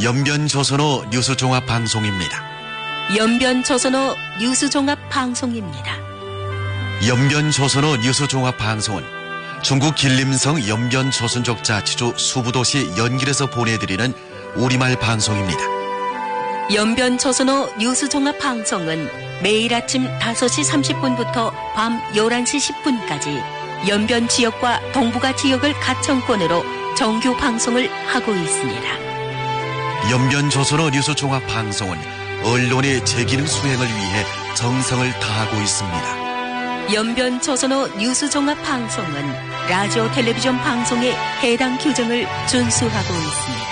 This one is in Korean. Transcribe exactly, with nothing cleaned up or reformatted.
연변조선호 뉴스종합방송입니다. 연변조선호 뉴스종합방송입니다. 연변조선호 뉴스종합방송은 중국 길림성 연변조선족 자치주 수부도시 연길에서 보내드리는 우리말 방송입니다. 연변조선호 뉴스종합방송은 매일 아침 다섯 시 삼십 분부터 밤 열한 시 십 분까지 연변 지역과 동북아 지역을 가청권으로 정규 방송을 하고 있습니다. 연변조선호 뉴스종합방송은 언론의 제기능 수행을 위해 정성을 다하고 있습니다. 연변조선호 뉴스종합방송은 라디오 텔레비전 방송의 해당 규정을 준수하고 있습니다.